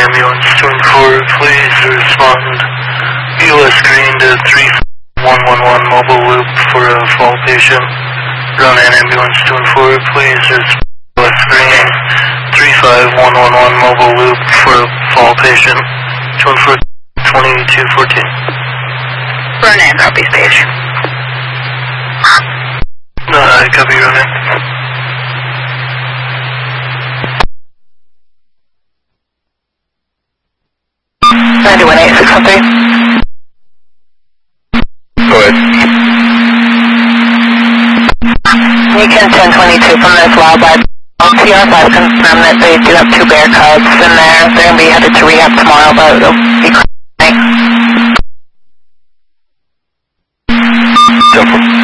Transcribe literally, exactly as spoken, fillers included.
ambulance two one four, please respond. U S Green to three one one one mobile loop for a fall patient. Run an ambulance two one four, please respond. U S Green three five one one one mobile loop for a fall patient. two one four, twenty-two fourteen. Run in, copy stage. No, I copy, run in. ninety-one eight six one three. Go ahead. Weekend ten twenty-two from this wildlife. T R five confirmed that they do have two bear cubs in there. They're going to be headed to rehab tomorrow, but it'll be crazy. Simple.